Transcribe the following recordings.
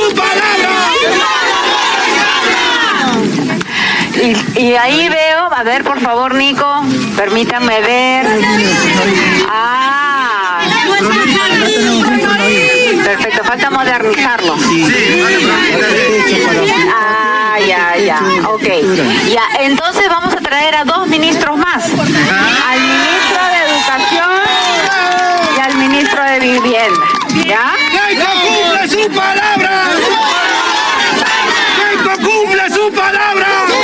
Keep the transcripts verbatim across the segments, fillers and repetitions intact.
su palabra! Y, y ahí veo, a ver, por favor, Nico, permítanme ver. Ah, perfecto, falta modernizarlo. Ah, ya, ya, ok. Ya, entonces vamos a traer a dos ministros más. Al ministro de Educación y al ministro de Vivienda. ¿Ya? ¡Keiko cumple su palabra! ¡Keiko cumple su palabra!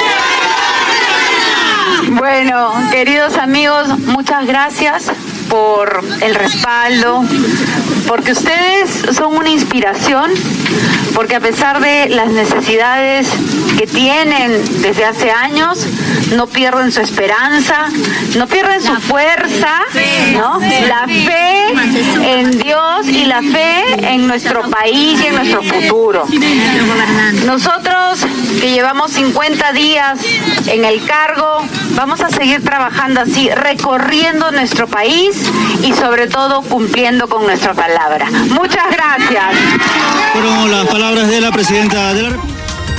Bueno, queridos amigos, muchas gracias por el respaldo, porque ustedes son una inspiración, porque a pesar de las necesidades que tienen desde hace años, no pierden su esperanza, no pierden su fuerza, ¿no? La fe en Dios y la fe en nuestro país y en nuestro futuro. Nosotros, que llevamos cincuenta días en el cargo, vamos a seguir trabajando así, recorriendo nuestro país y sobre todo cumpliendo con nuestra palabra. Muchas gracias. Fueron las palabras de la presidenta de la República.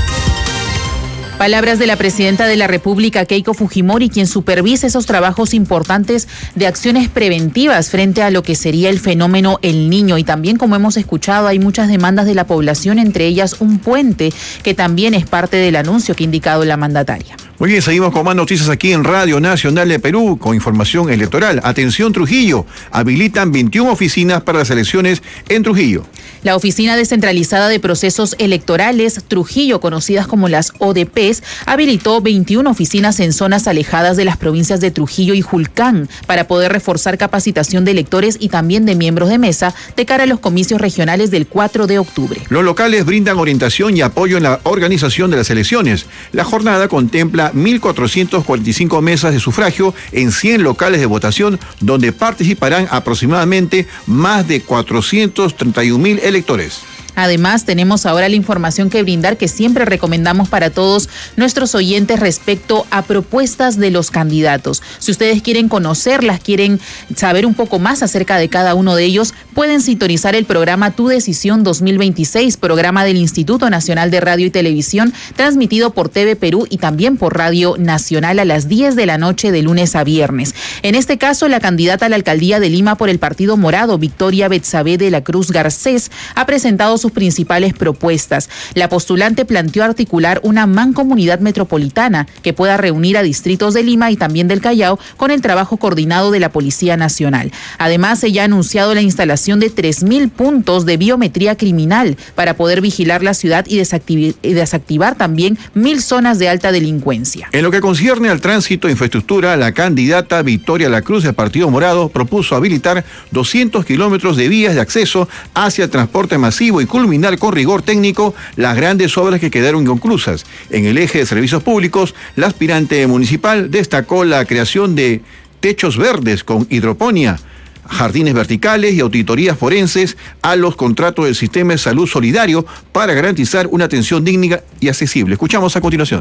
Palabras de la presidenta de la República, Keiko Fujimori, quien supervisa esos trabajos importantes de acciones preventivas frente a lo que sería el fenómeno El Niño. Y también, como hemos escuchado, hay muchas demandas de la población, entre ellas un puente, que también es parte del anuncio que ha indicado la mandataria. Muy bien, seguimos con más noticias aquí en Radio Nacional de Perú con información electoral. Atención, Trujillo, habilitan veintiuna oficinas para las elecciones en Trujillo. La Oficina Descentralizada de Procesos Electorales Trujillo, conocidas como las O D Ps, habilitó veintiuna oficinas en zonas alejadas de las provincias de Trujillo y Julcán para poder reforzar capacitación de electores y también de miembros de mesa de cara a los comicios regionales del cuatro de octubre. Los locales brindan orientación y apoyo en la organización de las elecciones. La jornada contempla mil cuatrocientas cuarenta y cinco mesas de sufragio en cien locales de votación, donde participarán aproximadamente más de cuatrocientos treinta y un mil electores. Además, tenemos ahora la información que brindar que siempre recomendamos para todos nuestros oyentes respecto a propuestas de los candidatos. Si ustedes quieren conocerlas, quieren saber un poco más acerca de cada uno de ellos, pueden sintonizar el programa Tu Decisión dos mil veintiséis, programa del Instituto Nacional de Radio y Televisión, transmitido por T V Perú y también por Radio Nacional a las diez de la noche de lunes a viernes. En este caso, la candidata a la alcaldía de Lima por el Partido Morado, Victoria Betsabe de la Cruz Garcés, ha presentado sus principales propuestas. La postulante planteó articular una mancomunidad metropolitana que pueda reunir a distritos de Lima y también del Callao con el trabajo coordinado de la Policía Nacional. Además, ella ha anunciado la instalación de tres mil puntos de biometría criminal para poder vigilar la ciudad y desactivar, y desactivar también mil zonas de alta delincuencia. En lo que concierne al tránsito e infraestructura, la candidata Victoria La Cruz del Partido Morado propuso habilitar doscientos kilómetros de vías de acceso hacia el transporte masivo y culminar con rigor técnico las grandes obras que quedaron inconclusas. En el eje de servicios públicos, la aspirante municipal destacó la creación de techos verdes con hidroponía, jardines verticales y auditorías forenses a los contratos del sistema de salud solidario para garantizar una atención digna y accesible. Escuchamos a continuación.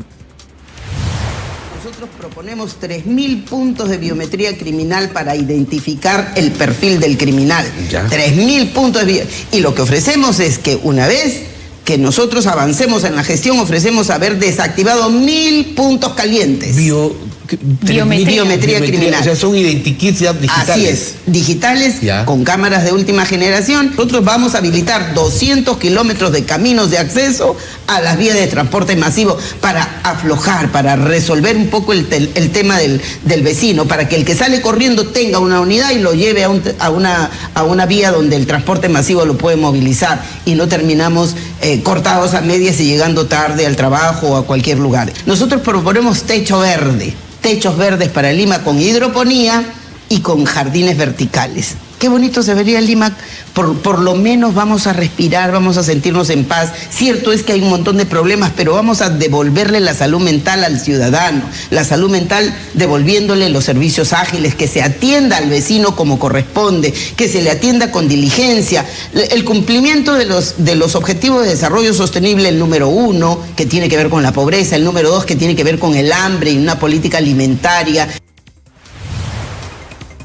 Nosotros proponemos tres mil puntos de biometría criminal para identificar el perfil del criminal. tres mil puntos de biometría. Y lo que ofrecemos es que una vez que nosotros avancemos en la gestión, ofrecemos haber desactivado mil puntos calientes. Bio... Biometría, biometría criminal. O sea, son identikits ya digitales. Así es, digitales, ya, con cámaras de última generación. Nosotros vamos a habilitar doscientos kilómetros de caminos de acceso a las vías de transporte masivo para aflojar, para resolver un poco el, tel, el tema del, del vecino, para que el que sale corriendo tenga una unidad y lo lleve a, un, a, una, a una vía donde el transporte masivo lo puede movilizar y no terminamos eh, cortados a medias y llegando tarde al trabajo o a cualquier lugar. Nosotros proponemos techo verde. Techos verdes para Lima con hidroponía y con jardines verticales. Qué bonito se vería Lima, por, por lo menos vamos a respirar, vamos a sentirnos en paz. Cierto es que hay un montón de problemas, pero vamos a devolverle la salud mental al ciudadano, la salud mental devolviéndole los servicios ágiles, que se atienda al vecino como corresponde, que se le atienda con diligencia. El cumplimiento de los, de los objetivos de desarrollo sostenible, el número uno, que tiene que ver con la pobreza, el número dos, que tiene que ver con el hambre y una política alimentaria.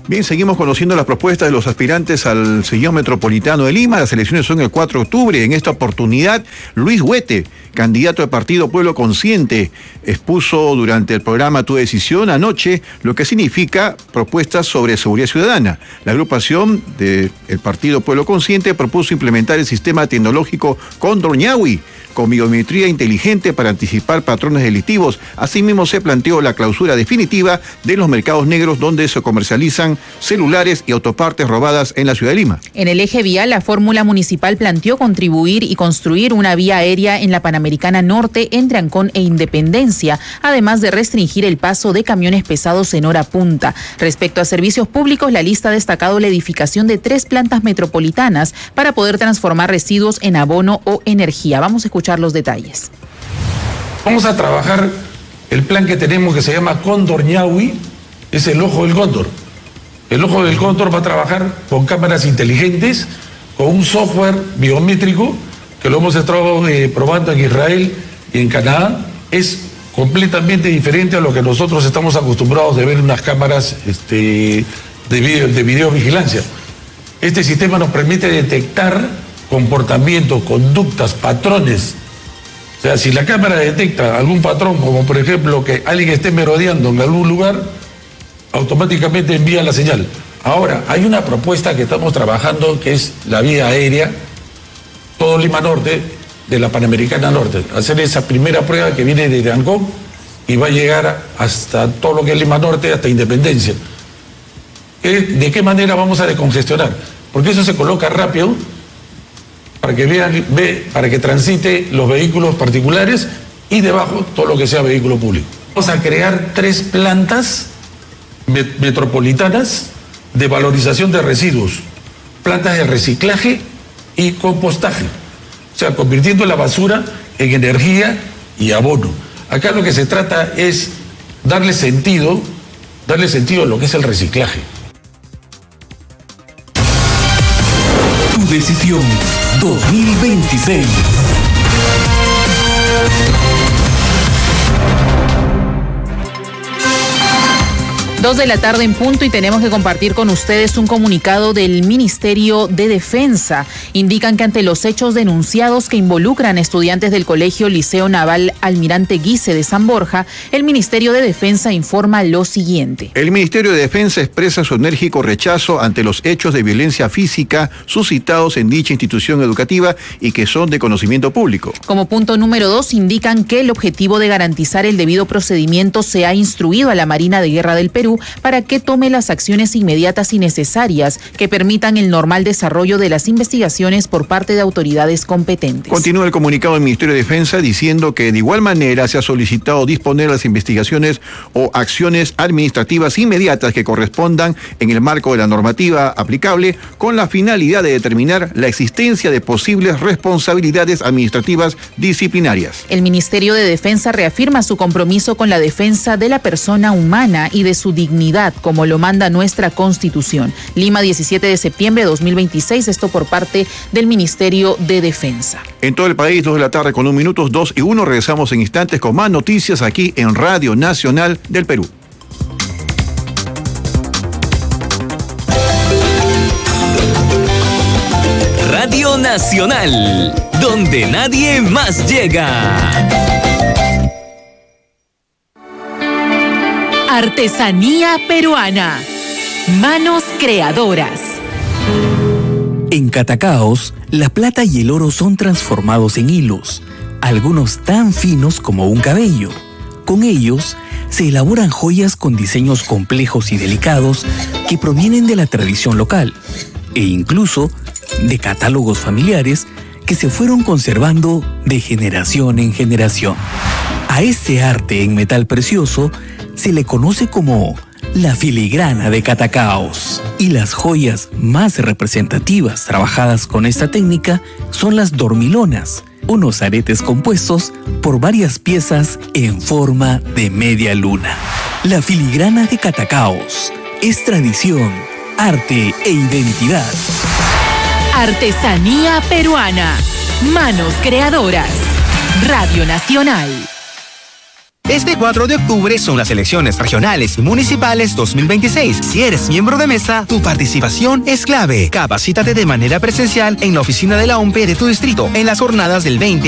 Bien, seguimos conociendo las propuestas de los aspirantes al sillón metropolitano de Lima. Las elecciones son el cuatro de octubre. En esta oportunidad, Luis Huete, candidato del partido Pueblo Consciente, expuso durante el programa Tu Decisión anoche lo que significa propuestas sobre seguridad ciudadana. La agrupación del partido Pueblo Consciente propuso implementar el sistema tecnológico Cóndor Ñahui, con biometría inteligente para anticipar patrones delictivos. Asimismo, se planteó la clausura definitiva de los mercados negros donde se comercializan celulares y autopartes robadas en la ciudad de Lima. En el eje vial, la fórmula municipal planteó contribuir y construir una vía aérea en la Panamericana Norte entre Ancón e Independencia, además de restringir el paso de camiones pesados en hora punta. Respecto a servicios públicos, la lista ha destacado la edificación de tres plantas metropolitanas para poder transformar residuos en abono o energía. Vamos a escuchar los detalles. Vamos a trabajar el plan que tenemos que se llama Cóndor Ñahui, es el ojo del cóndor. El ojo del cóndor va a trabajar con cámaras inteligentes, con un software biométrico que lo hemos estado eh, probando en Israel y en Canadá. Es completamente diferente a lo que nosotros estamos acostumbrados de ver en unas cámaras este, de, video, de videovigilancia. Este sistema nos permite detectar comportamientos, conductas, patrones. O sea, si la cámara detecta algún patrón, como por ejemplo que alguien esté merodeando en algún lugar, automáticamente envía la señal. Ahora, hay una propuesta que estamos trabajando que es la vía aérea, todo Lima Norte, de la Panamericana Norte. Hacer esa primera prueba que viene desde Ancón y va a llegar hasta todo lo que es Lima Norte, hasta Independencia. ¿De qué manera vamos a decongestionar? Porque eso se coloca rápido para que vean, ve, para que transite los vehículos particulares y debajo todo lo que sea vehículo público. Vamos a crear tres plantas metropolitanas de valorización de residuos, plantas de reciclaje y compostaje, o sea, convirtiendo la basura en energía y abono. Acá lo que se trata es darle sentido, darle sentido a lo que es el reciclaje. Tu Decisión dos mil veintiséis. Dos de la tarde en punto y tenemos que compartir con ustedes un comunicado del Ministerio de Defensa. Indican que ante los hechos denunciados que involucran estudiantes del Colegio Liceo Naval Almirante Guise de San Borja, el Ministerio de Defensa informa lo siguiente. El Ministerio de Defensa expresa su enérgico rechazo ante los hechos de violencia física suscitados en dicha institución educativa y que son de conocimiento público. Como punto número dos, indican que el objetivo de garantizar el debido procedimiento se ha instruido a la Marina de Guerra del Perú para que tome las acciones inmediatas y necesarias que permitan el normal desarrollo de las investigaciones por parte de autoridades competentes. Continúa el comunicado del Ministerio de Defensa diciendo que de igual manera se ha solicitado disponer las investigaciones o acciones administrativas inmediatas que correspondan en el marco de la normativa aplicable con la finalidad de determinar la existencia de posibles responsabilidades administrativas disciplinarias. El Ministerio de Defensa reafirma su compromiso con la defensa de la persona humana y de su dignidad, como lo manda nuestra Constitución. Lima, diecisiete de septiembre de dos mil veintiséis, esto por parte del Ministerio de Defensa. En todo el país, dos de la tarde con un minuto, dos y uno, regresamos en instantes con más noticias aquí en Radio Nacional del Perú. Radio Nacional, donde nadie más llega. Artesanía peruana. Manos creadoras. En Catacaos, la plata y el oro son transformados en hilos, algunos tan finos como un cabello. Con ellos, se elaboran joyas con diseños complejos y delicados que provienen de la tradición local e incluso de catálogos familiares que se fueron conservando de generación en generación. A este arte en metal precioso se le conoce como la filigrana de Catacaos. Y las joyas más representativas trabajadas con esta técnica son las dormilonas, unos aretes compuestos por varias piezas en forma de media luna. La filigrana de Catacaos es tradición, arte e identidad. Artesanía peruana. Manos creadoras. Radio Nacional. Este cuatro de octubre son las elecciones regionales y municipales dos mil veintiséis. Si eres miembro de mesa, tu participación es clave. Capacítate de manera presencial en la oficina de la O M P E de tu distrito en las jornadas del veinte